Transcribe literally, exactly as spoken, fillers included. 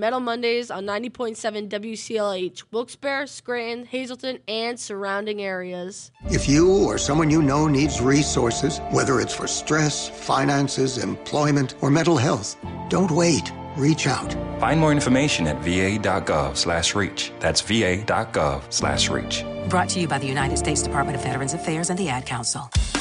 Metal Mondays on ninety point seven W C L H, Wilkes-Barre, Scranton, Hazleton, and surrounding areas. If you or someone you know needs resources, whether it's for stress, finances, employment, or mental health, don't wait. Reach out. Find more information at va.gov slash reach. That's va.gov slash reach. Brought to you by the United States Department of Veterans Affairs and the Ad Council.